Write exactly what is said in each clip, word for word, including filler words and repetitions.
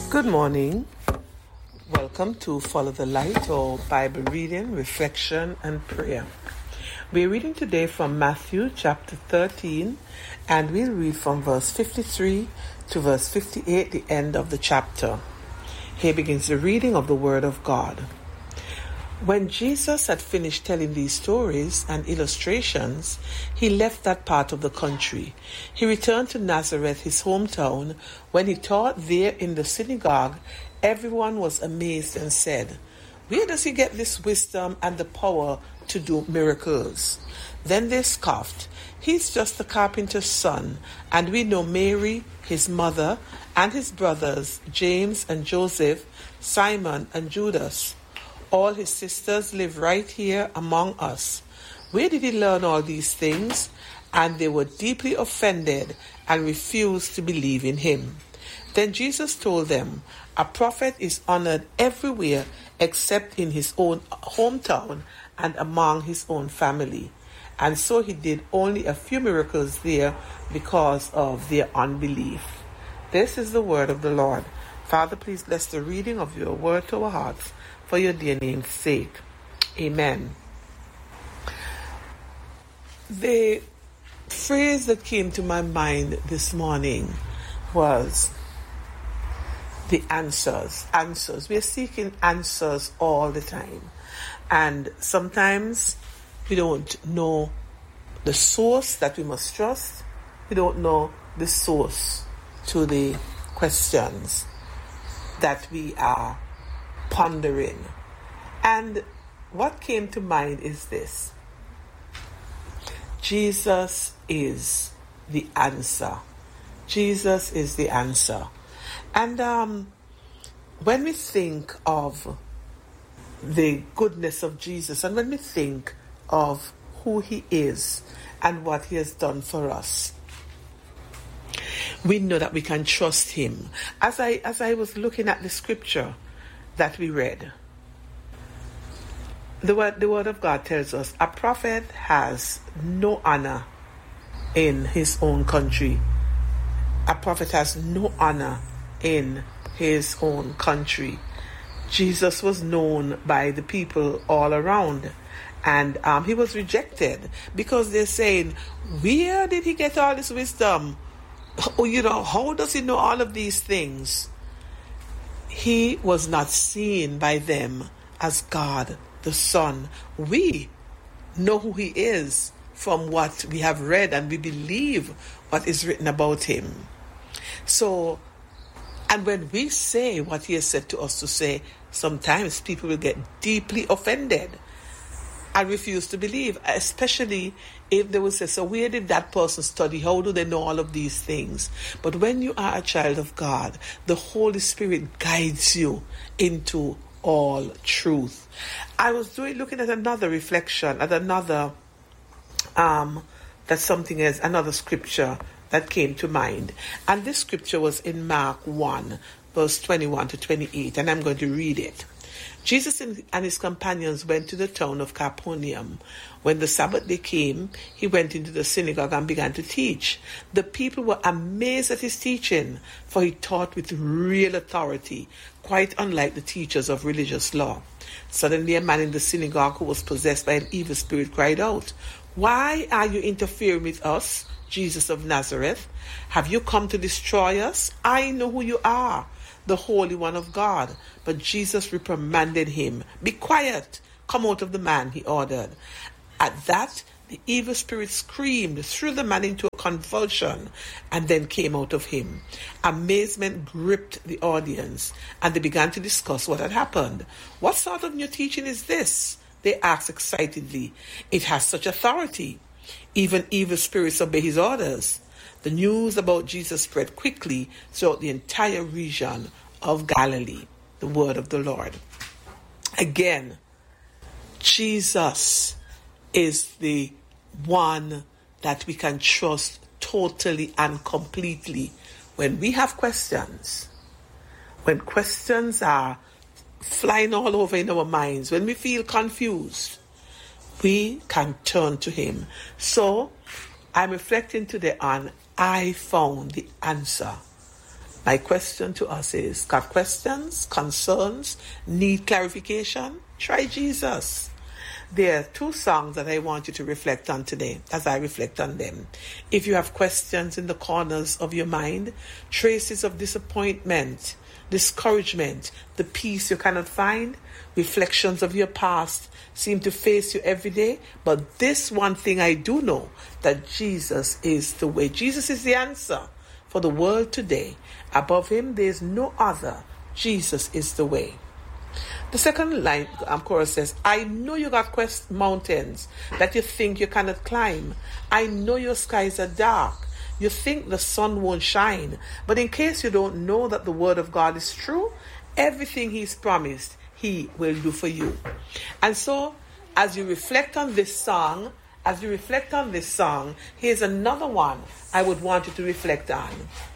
Good morning. Welcome to Follow the Light, or Bible reading, reflection, and prayer. We're reading today from Matthew chapter thirteen, and we'll read from verse fifty-three to verse fifty-eight, the end of the chapter. Here begins the reading of the Word of God. When Jesus had finished telling these stories and illustrations, he left that part of the country. He returned to Nazareth, his hometown. When he taught there in the synagogue, everyone was amazed and said, "Where does he get this wisdom and the power to do miracles?" Then they scoffed, "He's just the carpenter's son, and we know Mary, his mother, and his brothers, James and Joseph, Simon and Judas. All his sisters live right here among us. Where did he learn all these things?" And they were deeply offended and refused to believe in him. Then Jesus told them, "A prophet is honored everywhere except in his own hometown and among his own family." And so he did only a few miracles there because of their unbelief. This is the word of the Lord. Father, please bless the reading of your word to our hearts for your dear name's sake. Amen. The phrase that came to my mind this morning was the answers. Answers. We are seeking answers all the time. And sometimes we don't know the source that we must trust. We don't know the source to the questions that we are pondering. And what came to mind is this: Jesus is the answer. Jesus is the answer. And um, when we think of the goodness of Jesus, and when we think of who he is and what he has done for us, we know that we can trust him. As I as I was looking at the scripture that we read, the word the word of God tells us a prophet has no honor in his own country. A prophet has no honor in his own country. Jesus was known by the people all around, and um, he was rejected because they're saying, "Where did he get all this wisdom? Oh, you know, how does he know all of these things?" He was not seen by them as God the Son. We know who he is from what we have read, and we believe what is written about him. So, and when we say what he has said to us to say, sometimes people will get deeply offended and refuse to believe, especially if they will say, "So where did that person study? How do they know all of these things?" But when you are a child of God, the Holy Spirit guides you into all truth. I was doing looking at another reflection, at another, um, that something is another scripture that came to mind. And this scripture was in Mark one, verse twenty-one to twenty-eight, and I'm going to read it. Jesus and his companions went to the town of Capernaum. When the Sabbath day came, he went into the synagogue and began to teach. The people were amazed at his teaching, for he taught with real authority, quite unlike the teachers of religious law. Suddenly a man in the synagogue who was possessed by an evil spirit cried out, "Why are you interfering with us, Jesus of Nazareth? Have you come to destroy us? I know who you are, the Holy One of God." But Jesus reprimanded him. "Be quiet. Come out of the man," he ordered. At that, the evil spirit screamed, threw the man into a convulsion, and then came out of him. Amazement gripped the audience, and they began to discuss what had happened. "What sort of new teaching is this?" they asked excitedly. "It has such authority. Even evil spirits obey his orders." The news about Jesus spread quickly throughout the entire region of Galilee. The word of the Lord. Again, Jesus is the one that we can trust totally and completely. When we have questions, when questions are flying all over in our minds, when we feel confused, we can turn to him. So I'm reflecting today on I found the answer. My question to us is, got questions, concerns, need clarification? Try Jesus. There are two songs that I want you to reflect on today as I reflect on them. If you have questions in the corners of your mind, traces of disappointment, discouragement, the peace you cannot find, reflections of your past seem to face you every day, but this one thing I do know, that Jesus is the way. Jesus is the answer for the world today. Above him, there is no other. Jesus is the way. The second line, um, chorus says, I know you got quest mountains that you think you cannot climb. I know your skies are dark. You think the sun won't shine. But in case you don't know that the word of God is true, everything he's promised, he will do for you. And so, as you reflect on this song, as you reflect on this song, here's another one I would want you to reflect on.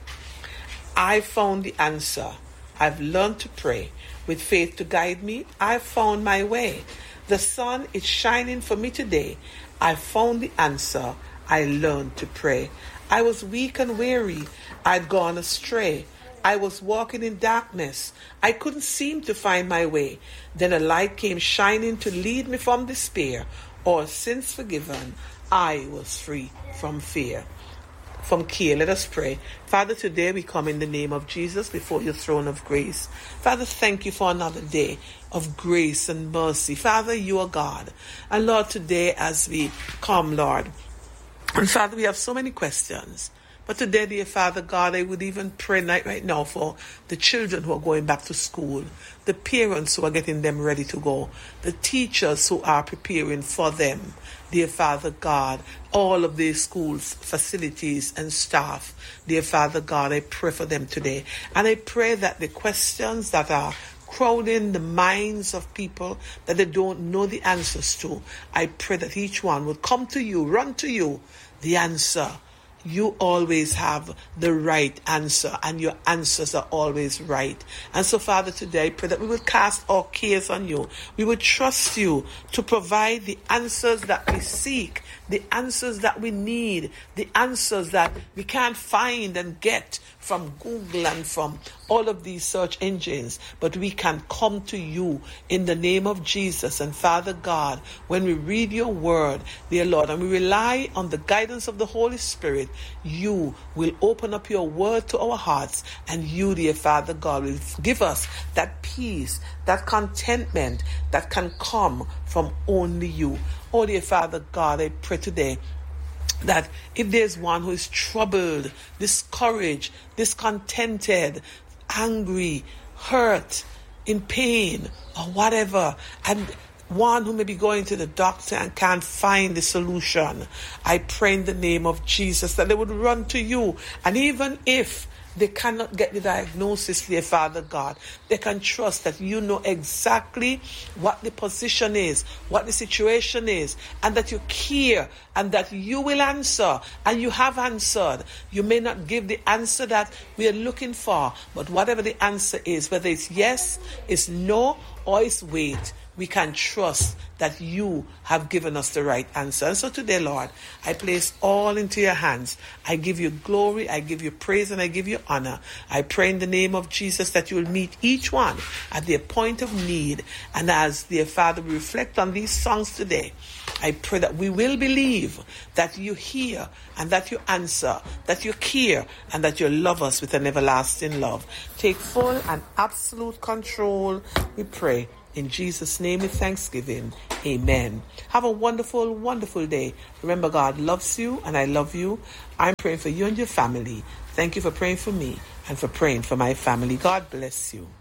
I found the answer. I've learned to pray. With faith to guide me, I've found my way. The sun is shining for me today. I found the answer. I learned to pray. I was weak and weary. I'd gone astray. I was walking in darkness. I couldn't seem to find my way. Then a light came shining to lead me from despair. All sins forgiven, I was free from fear. From care, let us pray. Father, today we come in the name of Jesus before your throne of grace. Father, thank you for another day of grace and mercy. Father, you are God. And Lord, today as we come, Lord, and Father, we have so many questions. But today, dear Father God, I would even pray right, right now for the children who are going back to school, the parents who are getting them ready to go, the teachers who are preparing for them. Dear Father God, all of these schools, facilities and staff, dear Father God, I pray for them today. And I pray that the questions that are crowding the minds of people that they don't know the answers to, I pray that each one would come to you, run to you, the answer. You always have the right answer, and your answers are always right. And so, Father, today I pray that we will cast our cares on you. We will trust you to provide the answers that we seek, the answers that we need, the answers that we can't find and get from Google and from all of these search engines, but we can come to you in the name of Jesus. And Father God, when we read your word, dear Lord, and we rely on the guidance of the Holy Spirit, you will open up your word to our hearts, and you, dear Father God, will give us that peace, that contentment that can come from only you. Oh, dear Father God, I pray today that if there's one who is troubled, discouraged, discontented, angry, hurt, in pain, or whatever, and one who may be going to the doctor and can't find the solution, I pray in the name of Jesus that they would run to you. And even if they cannot get the diagnosis, dear Father God, they can trust that you know exactly what the position is, what the situation is, and that you care, and that you will answer, and you have answered. You may not give the answer that we are looking for, but whatever the answer is, whether it's yes, it's no, or it's wait, we can trust that you have given us the right answer. And so today, Lord, I place all into your hands. I give you glory, I give you praise, and I give you honor. I pray in the name of Jesus that you will meet each one at their point of need. And as, dear Father, we reflect on these songs today, I pray that we will believe that you hear and that you answer, that you care, and that you love us with an everlasting love. Take full and absolute control, we pray. In Jesus' name with thanksgiving, amen. Have a wonderful, wonderful day. Remember, God loves you and I love you. I'm praying for you and your family. Thank you for praying for me and for praying for my family. God bless you.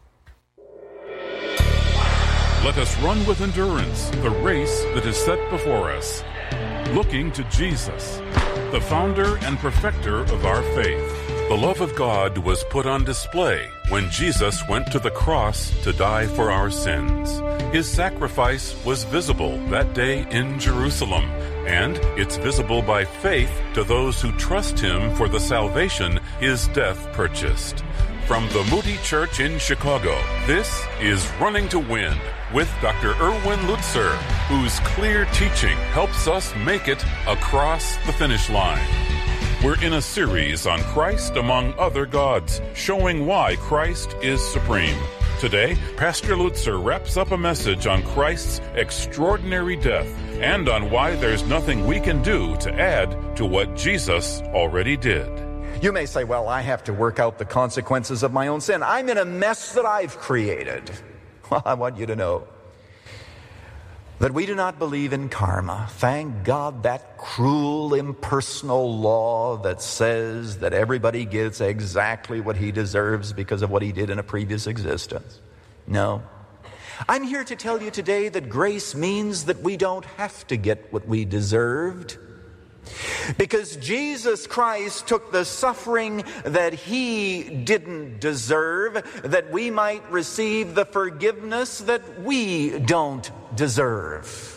Let us run with endurance the race that is set before us, looking to Jesus, the founder and perfecter of our faith. The love of God was put on display when Jesus went to the cross to die for our sins. His sacrifice was visible that day in Jerusalem, and it's visible by faith to those who trust him for the salvation his death purchased. From the Moody Church in Chicago, this is Running to Win with Doctor Erwin Lutzer, whose clear teaching helps us make it across the finish line. We're in a series on Christ among other gods, showing why Christ is supreme. Today, Pastor Lutzer wraps up a message on Christ's extraordinary death and on why there's nothing we can do to add to what Jesus already did. You may say, well, I have to work out the consequences of my own sin. I'm in a mess that I've created. Well, I want you to know that we do not believe in karma. Thank God, that cruel, impersonal law that says that everybody gets exactly what he deserves because of what he did in a previous existence. No. I'm here to tell you today that grace means that we don't have to get what we deserved, because Jesus Christ took the suffering that he didn't deserve, that we might receive the forgiveness that we don't deserve.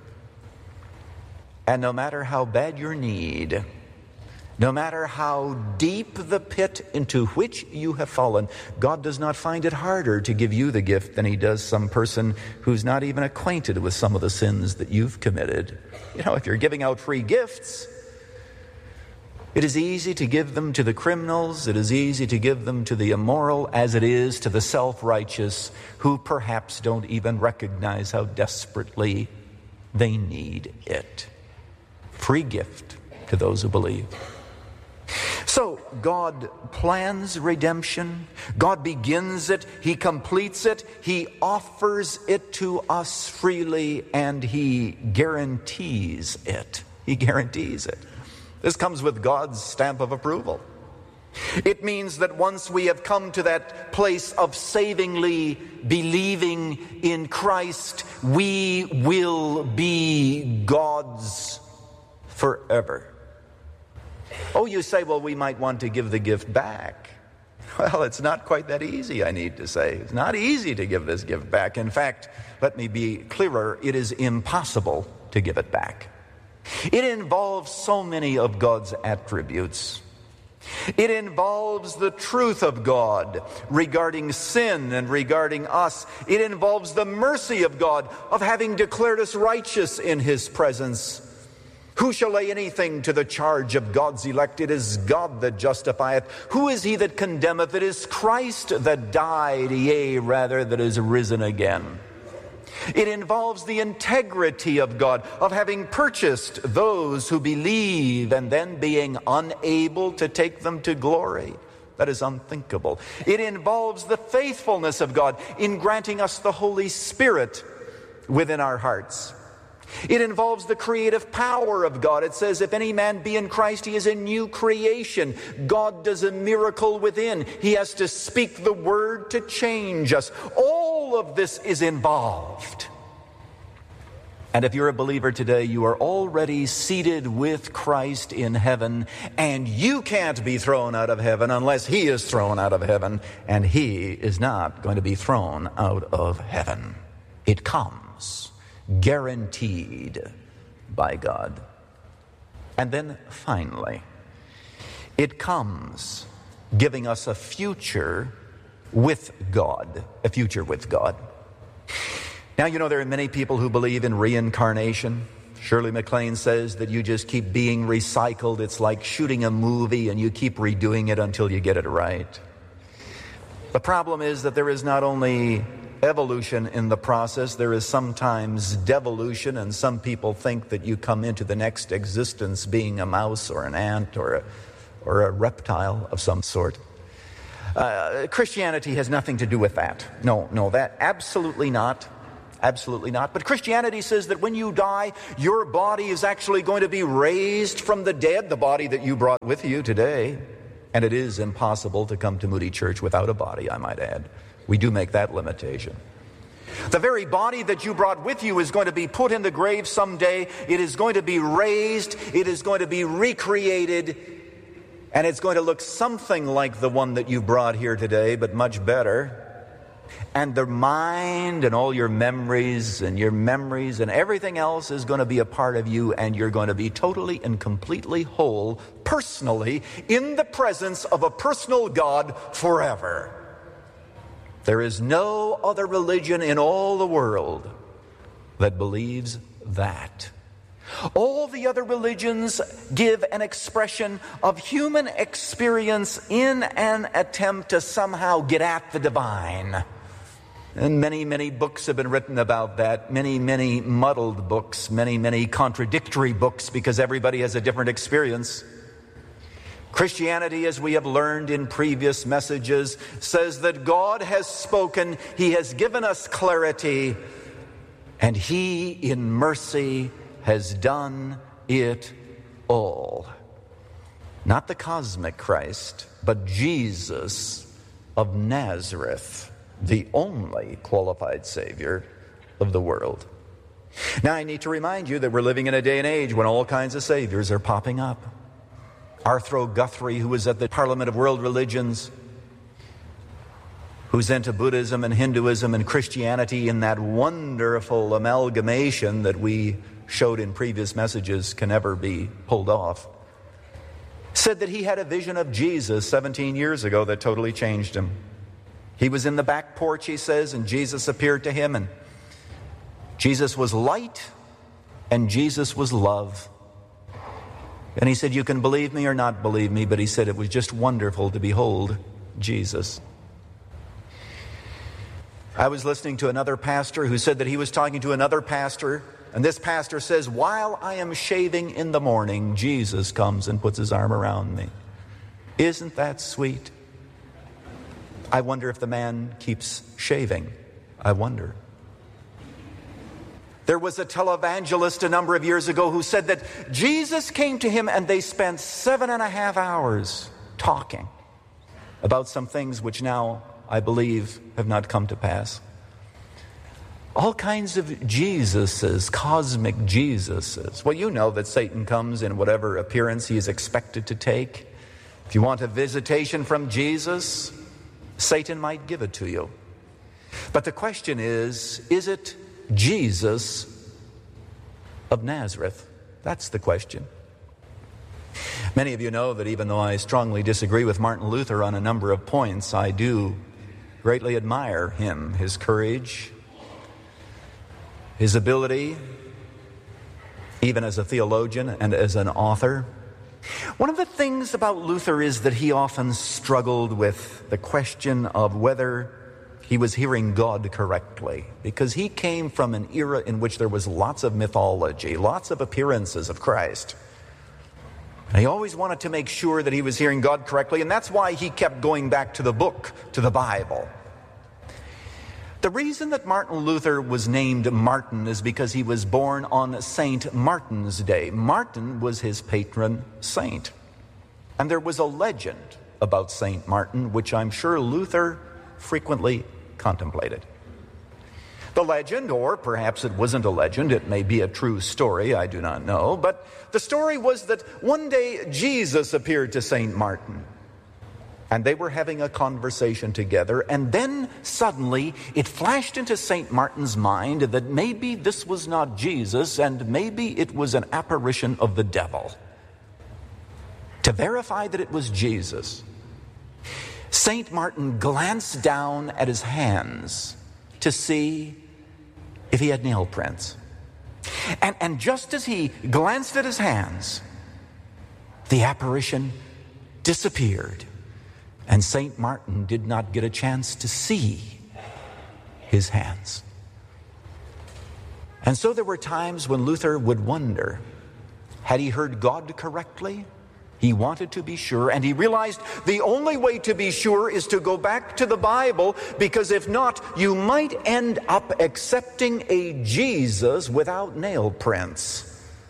And no matter how bad your need, no matter how deep the pit into which you have fallen, God does not find it harder to give you the gift than he does some person who's not even acquainted with some of the sins that you've committed. You know, if you're giving out free gifts, it is easy to give them to the criminals, it is easy to give them to the immoral, as it is to the self-righteous, who perhaps don't even recognize how desperately they need it. Free gift to those who believe. So God plans redemption. God begins it. He completes it. He offers it to us freely, and he guarantees it. He guarantees it. This comes with God's stamp of approval. It means that once we have come to that place of savingly believing in Christ, we will be God's forever. Oh, you say, well, we might want to give the gift back. Well, it's not quite that easy, I need to say. It's not easy to give this gift back. In fact, let me be clearer, it is impossible to give it back. It involves so many of God's attributes. It involves the truth of God regarding sin and regarding us. It involves the mercy of God of having declared us righteous in his presence. Who shall lay anything to the charge of God's elect? It is God that justifieth. Who is he that condemneth? It is Christ that died, yea, rather, that is risen again. It involves the integrity of God, of having purchased those who believe and then being unable to take them to glory. That is unthinkable. It involves the faithfulness of God in granting us the Holy Spirit within our hearts. It involves the creative power of God. It says, if any man be in Christ, he is a new creation. God does a miracle within. He has to speak the word to change us. All of this is involved. And if you're a believer today, you are already seated with Christ in heaven, and you can't be thrown out of heaven unless he is thrown out of heaven, and he is not going to be thrown out of heaven. It comes guaranteed by God. And then finally, it comes giving us a future with God, a future with God. Now, you know, there are many people who believe in reincarnation. Shirley MacLaine says that you just keep being recycled. It's like shooting a movie and you keep redoing it until you get it right. The problem is that there is not only evolution in the process, there is sometimes devolution, and some people think that you come into the next existence being a mouse or an ant or a, or a reptile of some sort. Uh, Christianity has nothing to do with that. No, no, that absolutely not. Absolutely not. But Christianity says that when you die, your body is actually going to be raised from the dead, the body that you brought with you today. And it is impossible to come to Moody Church without a body, I might add. We do make that limitation. The very body that you brought with you is going to be put in the grave someday. It is going to be raised. It is going to be recreated. And it's going to look something like the one that you brought here today, but much better. And the mind and all your memories and your memories and everything else is going to be a part of you, and you're going to be totally and completely whole, personally, in the presence of a personal God forever. There is no other religion in all the world that believes that. All the other religions give an expression of human experience in an attempt to somehow get at the divine. And many, many books have been written about that. Many, many muddled books, many, many contradictory books, because everybody has a different experience. Christianity, as we have learned in previous messages, says that God has spoken, He has given us clarity, and He, in mercy, has done it all. Not the cosmic Christ, but Jesus of Nazareth, the only qualified Savior of the world. Now, I need to remind you that we're living in a day and age when all kinds of saviors are popping up. Arthro Guthrie, who was at the Parliament of World Religions, who's into Buddhism and Hinduism and Christianity in that wonderful amalgamation that we showed in previous messages can never be pulled off, said that he had a vision of Jesus seventeen years ago that totally changed him. He was in the back porch, he says, and Jesus appeared to him, and Jesus was light and Jesus was love. And he said, you can believe me or not believe me, but he said it was just wonderful to behold Jesus. I was listening to another pastor who said that he was talking to another pastor, and this pastor says, while I am shaving in the morning, Jesus comes and puts his arm around me. Isn't that sweet? I wonder if the man keeps shaving. I wonder. There was a televangelist a number of years ago who said that Jesus came to him and they spent seven and a half hours talking about some things which now, I believe, have not come to pass. All kinds of Jesuses, cosmic Jesuses. Well, you know that Satan comes in whatever appearance he is expected to take. If you want a visitation from Jesus, Satan might give it to you. But the question is, is it Jesus of Nazareth? That's the question. Many of you know that even though I strongly disagree with Martin Luther on a number of points, I do greatly admire him, his courage, his ability, even as a theologian and as an author. One of the things about Luther is that he often struggled with the question of whether he was hearing God correctly, because he came from an era in which there was lots of mythology, lots of appearances of Christ. And he always wanted to make sure that he was hearing God correctly, and that's why he kept going back to the book, to the Bible. The reason that Martin Luther was named Martin is because he was born on Saint Martin's Day. Martin was his patron saint. And there was a legend about Saint Martin, which I'm sure Luther frequently contemplated. The legend, or perhaps it wasn't a legend, it may be a true story, I do not know, but the story was that one day Jesus appeared to Saint Martin, and they were having a conversation together, and then suddenly it flashed into Saint Martin's mind that maybe this was not Jesus, and maybe it was an apparition of the devil. To verify that it was Jesus, Saint Martin glanced down at his hands to see if he had nail prints. And, and just as he glanced at his hands, the apparition disappeared. And Saint Martin did not get a chance to see his hands. And so there were times when Luther would wonder, had he heard God correctly? He wanted to be sure, and he realized the only way to be sure is to go back to the Bible, because if not, you might end up accepting a Jesus without nail prints.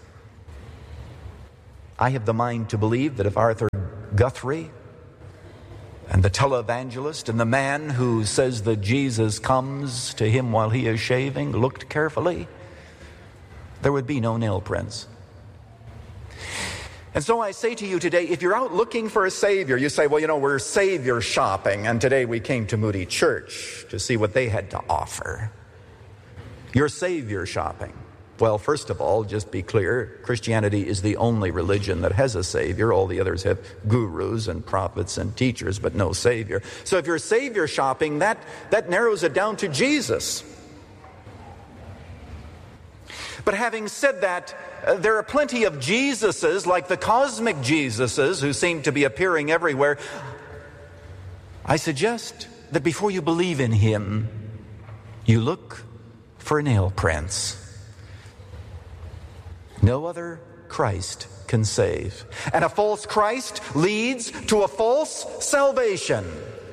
I have the mind to believe that if Arthur Guthrie and the televangelist and the man who says that Jesus comes to him while he is shaving looked carefully, there would be no nail prints. And so I say to you today, if you're out looking for a Savior, you say, well, you know, we're Savior shopping, and today we came to Moody Church to see what they had to offer. You're Savior shopping. Well, first of all, just be clear, Christianity is the only religion that has a Savior. All the others have gurus and prophets and teachers, but no Savior. So if you're Savior shopping, that, that narrows it down to Jesus. But having said that, uh, there are plenty of Jesuses, like the cosmic Jesuses, who seem to be appearing everywhere. I suggest that before you believe in him, you look for nail prints. No other Christ can save. And a false Christ leads to a false salvation.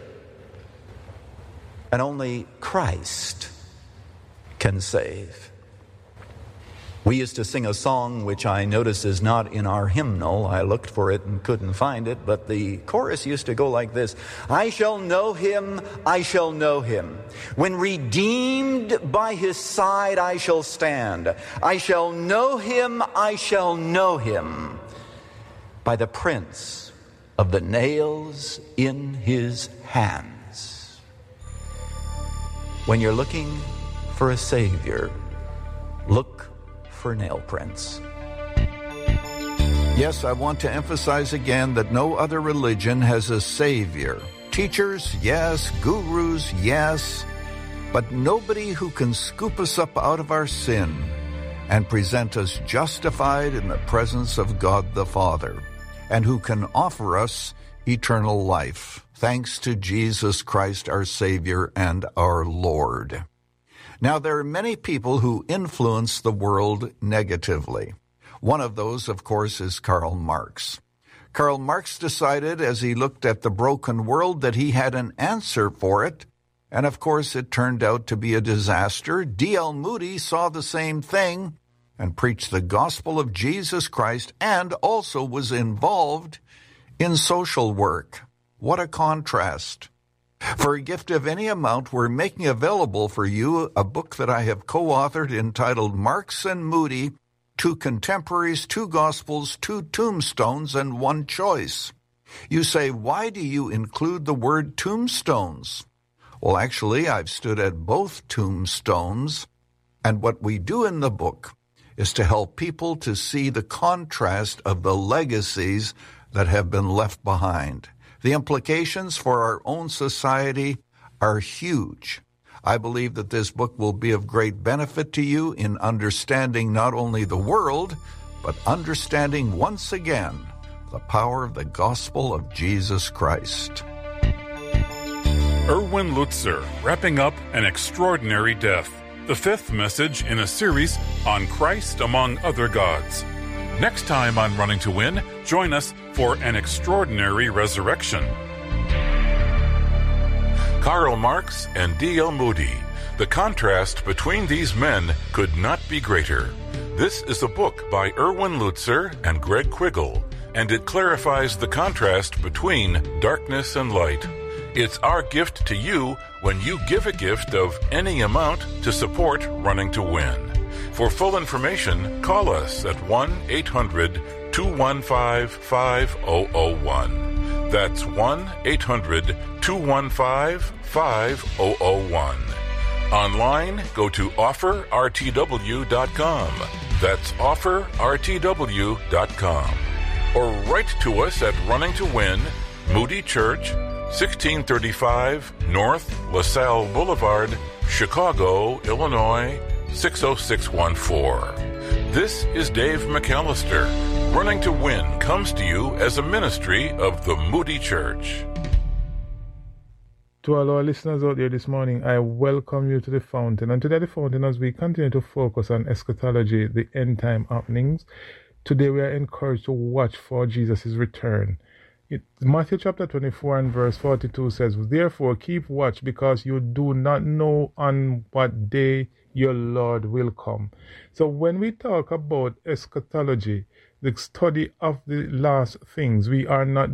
And only Christ can save. We used to sing a song which I notice is not in our hymnal. I looked for it and couldn't find it, but the chorus used to go like this. I shall know him, I shall know him. When redeemed by his side I shall stand. I shall know him, I shall know him. By the prints of the nails in his hands. When you're looking for a Savior, look for nail prints. Yes, I want to emphasize again that no other religion has a Savior. Teachers, yes. Gurus, yes. But nobody who can scoop us up out of our sin and present us justified in the presence of God the Father, and who can offer us eternal life, thanks to Jesus Christ, our Savior and our Lord. Now, there are many people who influence the world negatively. One of those, of course, is Karl Marx. Karl Marx decided, as he looked at the broken world, that he had an answer for it, and of course it turned out to be a disaster. D L Moody saw the same thing and preached the gospel of Jesus Christ, and also was involved in social work. What a contrast. For a gift of any amount, we're making available for you a book that I have co-authored entitled Marx and Moody, Two Contemporaries, Two Gospels, Two Tombstones, and One Choice. You say, why do you include the word tombstones? Well, actually, I've stood at both tombstones, and what we do in the book is to help people to see the contrast of the legacies that have been left behind. The implications for our own society are huge. I believe that this book will be of great benefit to you in understanding not only the world, but understanding once again the power of the gospel of Jesus Christ. Erwin Lutzer, wrapping up An Extraordinary Death, the fifth message in a series on Christ among other gods. Next time on Running to Win, join us for An Extraordinary Resurrection. Karl Marx and D L Moody. The contrast between these men could not be greater. This is a book by Erwin Lutzer and Greg Quiggle, and it clarifies the contrast between darkness and light. It's our gift to you when you give a gift of any amount to support Running to Win. For full information, call us at one eight hundred two one five five zero zero one. That's one eight hundred two one five five zero zero one. Online, go to offer r t w dot com. That's offer r t w dot com. Or write to us at Running to Win, Moody Church, sixteen thirty-five North LaSalle Boulevard, Chicago, Illinois, six oh six one four. This is Dave McAllister. Running to Win comes to you as a ministry of the Moody Church. To all our listeners out there this morning, I welcome you to the Fountain. And today, the Fountain, as we continue to focus on eschatology, the end time happenings, today we are encouraged to watch for Jesus' return. It, Matthew chapter twenty-four and verse forty-two says, therefore keep watch, because you do not know on what day your Lord will come. So when we talk about eschatology, the study of the last things, we are not